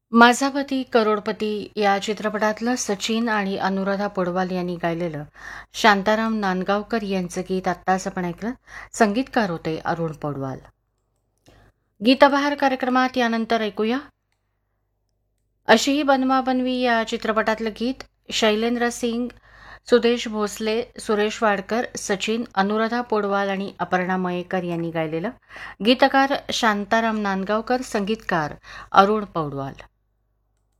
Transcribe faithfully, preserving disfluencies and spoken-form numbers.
माझा पती करोडपती या चित्रपटातलं सचिन आणि अनुराधा पौडवाल यांनी गायलेलं शांताराम नांदगावकर यांचं गीत आत्ताच आपण ऐकलं. संगीतकार होते अरुण पौडवाल. गीतबहार कार्यक्रमात यानंतर ऐकूया अशी ही बनवाबनवी या चित्रपटातलं गीत. शैलेंद्र सिंग, सुदेश भोसले, सुरेश वाडकर, सचिन, अनुराधा पौडवाल आणि अपर्णा मयेकर यांनी गायलेलं. गीतकार शांताराम नांदगावकर, संगीतकार अरुण पौडवाल.